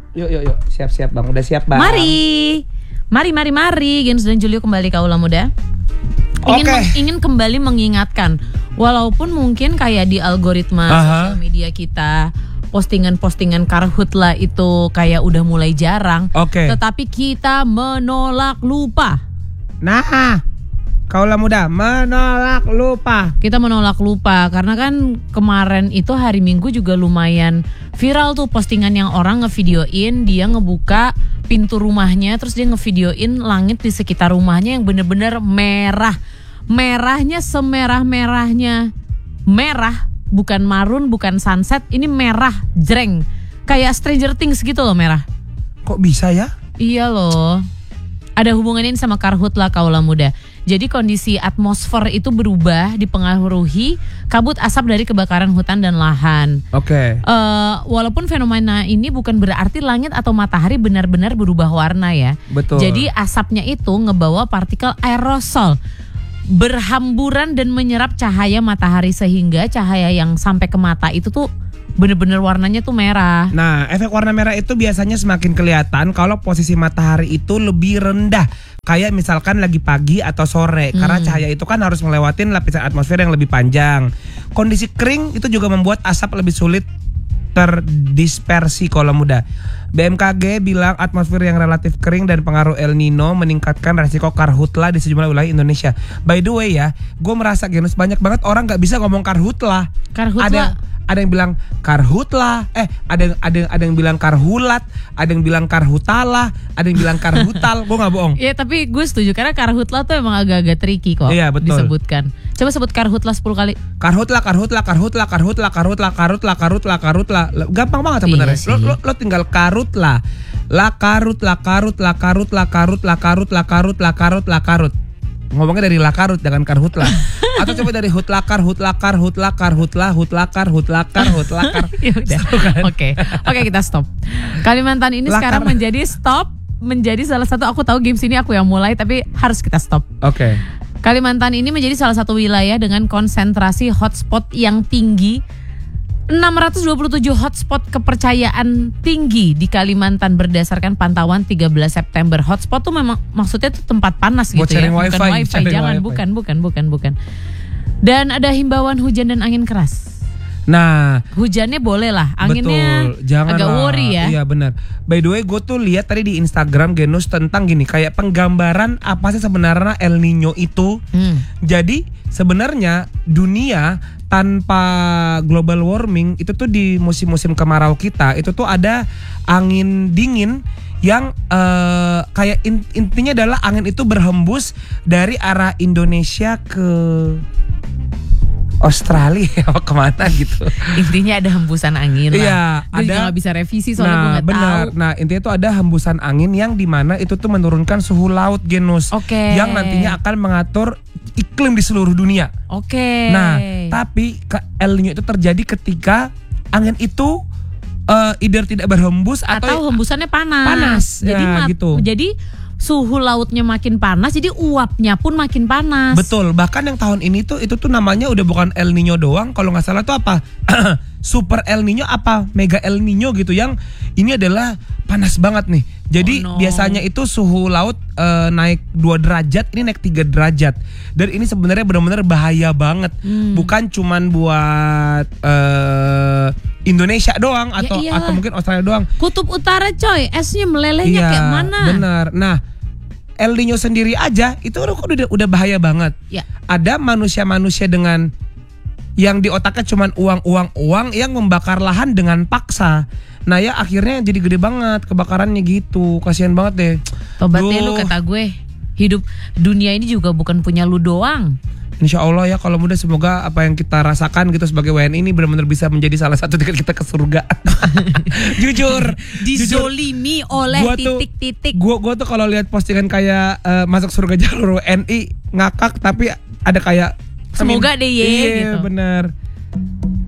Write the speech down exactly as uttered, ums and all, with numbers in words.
Yuk yuk yuk, siap-siap Bang, udah siap Bang. Mari. Mari mari mari, Genus dan Julio kembali Kaula Muda. Ingin Oke. meng- ingin kembali mengingatkan, walaupun mungkin kayak di algoritma Aha. sosial media kita postingan-postingan karhutla itu kayak udah mulai jarang, Oke. tetapi kita menolak lupa. Nah, Kaula Muda menolak lupa. Kita menolak lupa karena kan kemarin itu hari Minggu juga lumayan viral tuh postingan yang orang ngevideoin dia ngebuka pintu rumahnya, terus dia ngevideoin langit di sekitar rumahnya yang bener-bener merah. Merahnya semerah-merahnya. Merah, bukan marun, bukan sunset, ini merah jreng. Kayak Stranger Things gitu loh merah. Kok bisa ya? Iya loh. Ada hubungannya sama karhutla Kaula Muda. Jadi kondisi atmosfer itu berubah dipengaruhi kabut asap dari kebakaran hutan dan lahan. Oke. Uh, walaupun fenomena ini bukan berarti langit atau matahari benar-benar berubah warna ya. Betul. Jadi asapnya itu ngebawa partikel aerosol berhamburan dan menyerap cahaya matahari sehingga cahaya yang sampai ke mata itu tuh bener-bener warnanya tuh merah. Nah, efek warna merah itu biasanya semakin kelihatan kalau posisi matahari itu lebih rendah. Kayak misalkan lagi pagi atau sore. Hmm. Karena cahaya itu kan harus ngelewatin lapisan atmosfer yang lebih panjang. Kondisi kering itu juga membuat asap lebih sulit terdispersi Kaula Muda. B M K G bilang atmosfer yang relatif kering dan pengaruh El Nino meningkatkan resiko karhutla di sejumlah wilayah Indonesia. By the way ya, gue merasa Genus banyak banget orang nggak bisa ngomong karhutla. Karhutla. Ada ada yang bilang karhutla, eh ada yang ada yang ada yang bilang karhulat, ada yang bilang karhutala, ada yang bilang karhutal. Gue nggak bohong. Iya tapi gue setuju karena karhutla tuh emang agak-agak tricky kok. Iya, betul. Disebutkan. Coba sebut karhutla sepuluh kali. Karhutla, karhutla, karhutla, karhutla, karhutla, karhutla, karhutla, karhutla. Gampang banget sebenarnya. Iya sih. lo, lo, lo tinggal karutla. La karut, la karut, la karut, la karut, la karut, la karut, la karut, la karut. Ngomongnya dari lakarut jangan karhutla. Atau coba dari hutlakar, hutlakar, hutlakar, hutla, hutlakar, hutlakar, hutlakar. Ya udah. Oke. Oke, kita stop. Kalimantan ini Lakar. sekarang menjadi stop, menjadi salah satu, aku tahu games ini aku yang mulai tapi harus kita stop. Oke. Kalimantan ini menjadi salah satu wilayah dengan konsentrasi hotspot yang tinggi. enam ratus dua puluh tujuh hotspot kepercayaan tinggi di Kalimantan berdasarkan pantauan tiga belas September. Hotspot tuh memang maksudnya tuh tempat panas Buat gitu ya, sharing bukan wifi, wifi. sharing Jangan, wifi. bukan, bukan, bukan, bukan. Dan ada himbauan hujan dan angin keras. Nah, Hujannya boleh lah, anginnya betul, jangan agak lah. worry ya. Iya benar. By the way, gue tuh lihat tadi di Instagram Genus tentang gini, kayak penggambaran apa sih sebenarnya El Nino itu. Hmm. Jadi sebenarnya dunia tanpa global warming itu tuh di musim-musim kemarau kita itu tuh ada angin dingin yang uh, kayak in, intinya adalah angin itu berhembus dari arah Indonesia ke Australia apa kemana gitu. Intinya ada hembusan angin lah. Iya, Gue juga ada. gak bisa revisi soalnya gue Nah, gak benar. tahu. Nah, intinya itu ada hembusan angin yang dimana itu tuh menurunkan suhu laut Genus. Oke. Yang nantinya akan mengatur iklim di seluruh dunia. Oke. Nah, tapi ke- El Nino itu terjadi ketika angin itu uh, either tidak berhembus atau, atau, hembusannya panas. panas. Jadi Ya, mat- gitu. Jadi suhu lautnya makin panas, jadi uapnya pun makin panas. betul. Bahkan yang tahun ini tuh itu tuh namanya udah bukan El Nino doang. Kalau nggak salah tuh apa? Super El Nino apa Mega El Nino gitu, yang ini adalah panas banget nih. Jadi Oh no. biasanya itu suhu laut uh, naik dua derajat, ini naik tiga derajat. Dan ini sebenarnya benar-benar bahaya banget. Hmm. Bukan cuman buat uh, Indonesia doang Ya atau iyalah. atau mungkin Australia doang. Kutub Utara coy, esnya melelehnya Iya, kayak mana? benar. Nah, El Nino sendiri aja itu udah udah, udah bahaya banget. Ya. Ada manusia-manusia dengan yang di otaknya cuman uang-uang-uang yang membakar lahan dengan paksa. Nah ya akhirnya jadi gede banget kebakarannya gitu. Kasihan banget deh. Tobat deh lu Duh. kata gue. Hidup dunia ini juga bukan punya lu doang. Insya Allah ya kalau mudah, semoga apa yang kita rasakan gitu sebagai W N I ini benar-benar bisa menjadi salah satu tiket kita ke surga. Jujur, jujur. Dizolimi oleh Gua tuh- titik-titik. Gue gue tuh kalau lihat postingan kayak eh, masuk surga jalur W N I ngakak, tapi ada kayak Semoga amin. deh ye, Iya gitu. bener.